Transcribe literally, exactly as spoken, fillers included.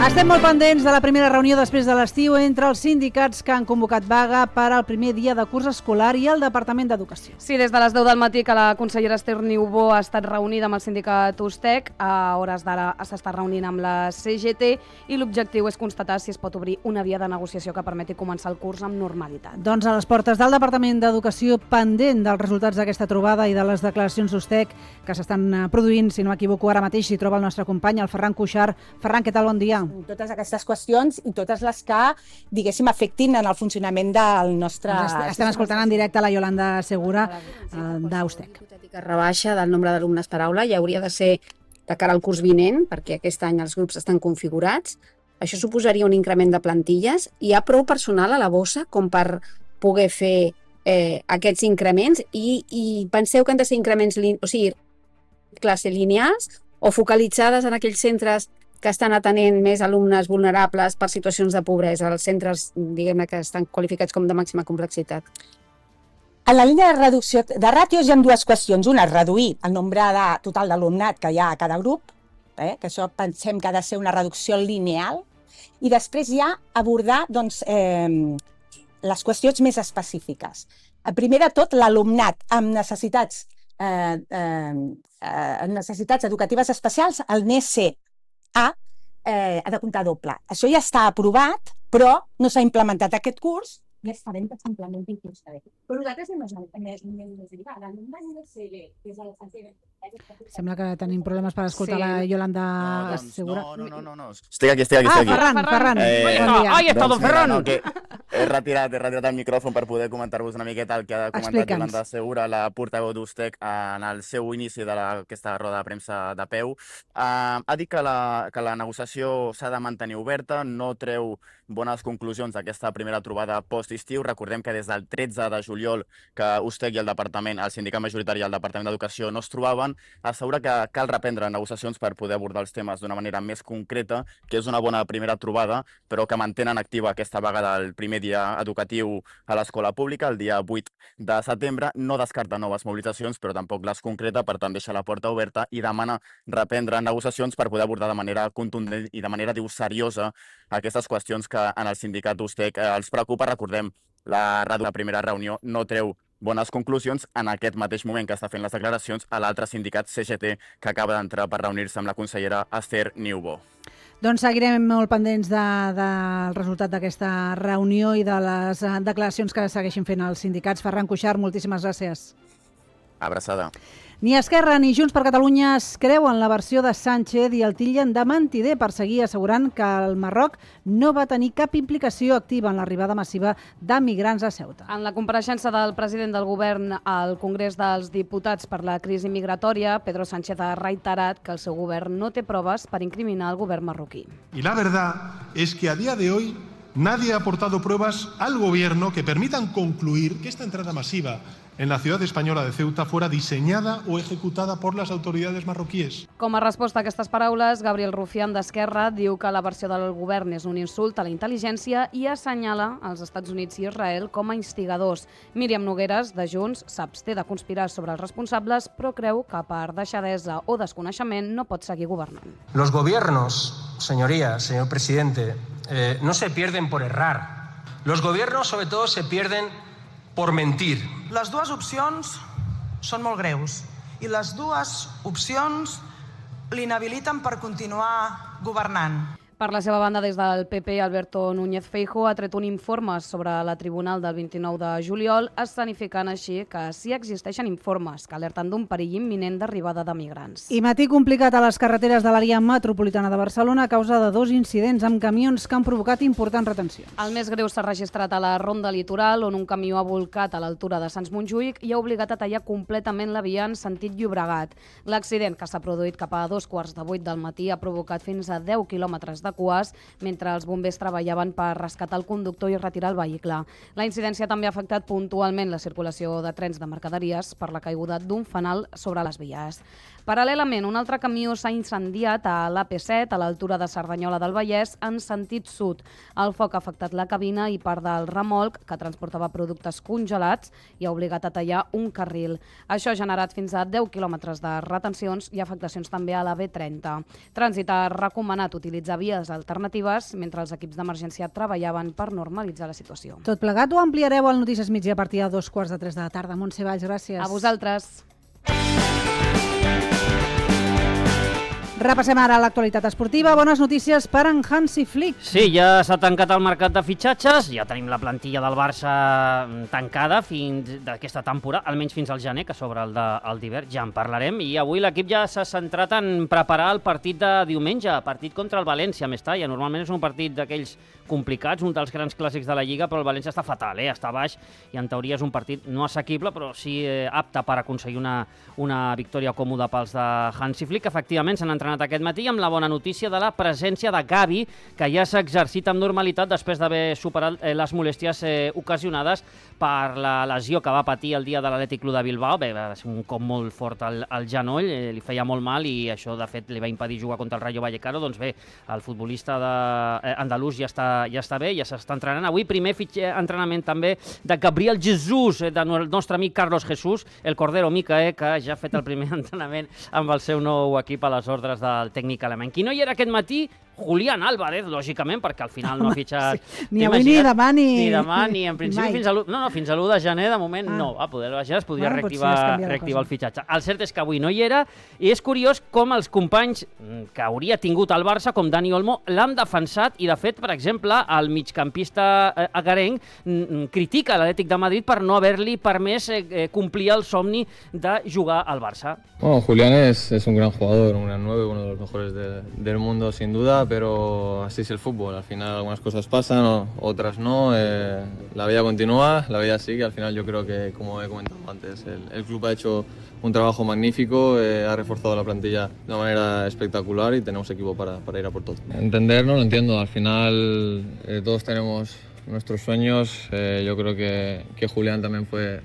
Estem molt pendents de la primera reunió després de l'estiu entre els sindicats que han convocat vaga per al primer dia de curs escolar i el Departament d'Educació. Sí, des de les deu del matí que la consellera Esther Niubó ha estat reunida amb el sindicat USTEC, a hores d'ara s'està reunint amb la C G T i l'objectiu és constatar si es pot obrir una via de negociació que permeti començar el curs amb normalitat. Doncs a les portes del Departament d'Educació, pendent dels resultats d'aquesta trobada i de les declaracions d'USTEC que s'estan produint, si no m'equivoco, ara mateix s'hi troba el nostre company, el Ferran Cuixart. Ferran, què tal? Bon dia. Totes aquestes qüestions i totes les que, diguéssim, afectin en el funcionament del nostre... Estem escoltant en directe la Iolanda Segura d'USTEC. Hipotètica rebaixa del nombre d'alumnes per aula ja hauria de ser de cara al curs vinent, perquè aquest any els grups estan configurats. Això suposaria un increment de plantilles. Hi ha prou personal a la bossa com per poder fer eh, aquests increments i, i penseu que han de ser increments, o sigui, classe lineals o focalitzades en aquells centres que estan atenent més alumnes vulnerables per situacions de pobresa, els centres, diguem-ne, que estan qualificats com de màxima complexitat. En la línia de reducció de ràtios hi ha dues qüestions. Una és reduir el nombre de, total d'alumnat que hi ha a cada grup, eh, que això pensem que ha de ser una reducció lineal, i després ja abordar doncs, eh, les qüestions més específiques. Primer de tot, l'alumnat amb necessitats, eh, eh, necessitats educatives especials, el N E S E A, eh, ha de comptar doble. Això ja està aprovat, però no s'ha implementat aquest curs. Ja esperem que s'implementi el curs que ve. Però nosaltres hem de l'alumne N E S E B, que és el... Sembla que tenim problemes per escoltar sí. la Yolanda no, doncs, Segura. No, no, no, no, no. Estic aquí, estic aquí, ah, estic aquí. Ferran, Ferran. Eh, bon dia. Ai, està don Ferran. No, que he retirat, he retirat el micròfon per poder comentar-vos una miqueta el que ha comentat Yolanda Segura, la portaveu d'USTEC, en el seu inici d'aquesta roda de premsa de peu. Uh, ha dit que la, que la negociació s'ha de mantenir oberta, no treu bones conclusions d'aquesta primera trobada post-estiu. Recordem que des del tretze de juliol que USTEC i el departament, el sindicat majoritari i el Departament d'Educació no es trobaven, assegura que cal reprendre negociacions per poder abordar els temes d'una manera més concreta, que és una bona primera trobada, però que mantenen activa aquesta vaga del primer dia educatiu a l'escola pública, el dia vuit de setembre. No descarta noves mobilitzacions, però tampoc les concreta, per tant deixa la porta oberta i demana reprendre negociacions per poder abordar de manera contundent i de manera, diu, seriosa aquestes qüestions que en el sindicat USTEC eh, els preocupa. Recordem, la, la primera reunió no treu bones conclusions. En aquest mateix moment que està fent les declaracions a l'altre sindicat C G T, que acaba d'entrar per reunir-se amb la consellera Esther Niubó. Doncs seguirem molt pendents del de, de resultat d'aquesta reunió i de les declaracions que segueixin fent els sindicats. Ferran Cuixart, moltíssimes gràcies. Abraçada. Ni Esquerra ni Junts per Catalunya es creuen la versió de Sánchez i el titllen de mentider per seguir assegurant que el Marroc no va tenir cap implicació activa en l'arribada massiva de migrants a Ceuta. En la compareixença del president del govern al Congrés dels Diputats per la crisi migratòria, Pedro Sánchez ha reiterat que el seu govern no té proves per incriminar el govern marroquí. Y la verdad es que a día de hoy nadie ha aportado pruebas al gobierno que permitan concluir que esta entrada masiva en la ciudad española de Ceuta fuera diseñada o ejecutada por las autoridades marroquíes. Com a resposta a aquestes paraules, Gabriel Rufián d'Esquerra diu que la versió del govern és un insult a la intel·ligència i assenyala els Estats Units i Israel com a instigadors. Míriam Nogueras, de Junts, s'absté de conspirar sobre els responsables, però creu que per deixadesa o desconeixement no pot seguir governant. Los gobiernos, señorías, señor presidente, eh, no se pierden por errar. Los gobiernos, sobre todo, se pierden por mentir. Les dues opcions són molt greus i les dues opcions l'inhabiliten per continuar governant. Per la seva banda, des del P P, Alberto Núñez Feijóo ha tret un informe sobre la Tribunal del vint-i-nou de juliol, escenificant així que sí existeixen informes que alerten d'un perill imminent d'arribada de migrants. I matí complicat a les carreteres de l'àrea metropolitana de Barcelona a causa de dos incidents amb camions que han provocat importants retencions. El més greu s'ha registrat a la Ronda Litoral, on un camió ha volcat a l'altura de Sants Montjuïc i ha obligat a tallar completament la via en sentit Llobregat. L'accident, que s'ha produït cap a dos quarts de vuit del matí, ha provocat fins a deu quilòmetres de cues mentre els bombers treballaven per rescatar el conductor i retirar el vehicle. La incidència també ha afectat puntualment la circulació de trens de mercaderies per la caiguda d'un fanal sobre les vies. Paral·lelament, un altre camió s'ha incendiat a l'A P set, a l'altura de Cerdanyola del Vallès, en sentit sud. El foc ha afectat la cabina i part del remolc, que transportava productes congelats, i ha obligat a tallar un carril. Això ha generat fins a deu quilòmetres de retencions i afectacions també a la B trenta. Trànsit ha recomanat utilitzar vies vies alternatives mentre els equips d'emergència treballaven per normalitzar la situació. Tot plegat ho ampliareu al Notícies Migdia a partir de dos quarts de tres de la tarda. Montse Valls, gràcies. A vosaltres. Repassem ara l'actualitat esportiva. Bones notícies per en Hansi Flick. Sí, ja s'ha tancat el mercat de fitxatges, ja tenim la plantilla del Barça tancada fins d'aquesta temporada, almenys fins al gener, que s'obre el, de, el d'hivern, ja en parlarem, i avui l'equip ja s'ha centrat en preparar el partit de diumenge, partit contra el València, a Mestalla. Normalment és un partit d'aquells complicats, un dels grans clàssics de la Lliga, però el València està fatal, eh? Està baix, i en teoria és un partit no assequible, però sí eh, apte per aconseguir una, una victòria còmoda pels de Hansi Flick. Efectivament, s'han entrenat aquest matí amb la bona notícia de la presència de Gavi, que ja s'exercita amb normalitat després d'haver superat eh, les molèsties eh, ocasionades per la lesió que va patir el dia de l'Atlètic Club de Bilbao. Bé, va ser un cop molt fort al, al genoll, eh, li feia molt mal i això, de fet, li va impedir jugar contra el Rayo Vallecano. Doncs bé, el futbolista de, eh, andalús ja està, ja està bé, ja s'està entrenant. Avui primer fitxer, entrenament també de Gabriel Jesús, eh, del nostre amic Carlos Jesús, el Cordero Mica, eh, que ja ha fet el primer entrenament amb el seu nou equip a les ordres del tècnic alemany. Qui no hi era aquest matí? Julián Álvarez, lògicament, perquè al final no ha fitxat... Sí. Ni avui, ni demà, ni... Ni demà, ni en principi fins a l'u... No, no, fins a l'u de gener, de moment, ah. no. Va poder, ja es podria bueno, reactivar, es reactivar el fitxatge. El cert és que avui no hi era, i és curiós com els companys que hauria tingut el Barça, com Dani Olmo, l'han defensat, i de fet, per exemple, el migcampista agarenc critica l'Atlètic de Madrid per no haver-li permès eh, complir el somni de jugar al Barça. Bueno, Julián es, es un gran jugador, un gran nueve, uno de los mejores de, del mundo, sin duda, pero así es el fútbol. Al final algunas cosas pasan, otras no. Eh, la vida continúa, la vida sigue. Al final yo creo que, como he comentado antes, el, el club ha hecho un trabajo magnífico, eh, ha reforzado la plantilla de una manera espectacular y tenemos equipo para, para ir a por todo. Entender, no lo entiendo. Al final eh, todos tenemos nuestros sueños. Eh, yo creo que, que Julián también fue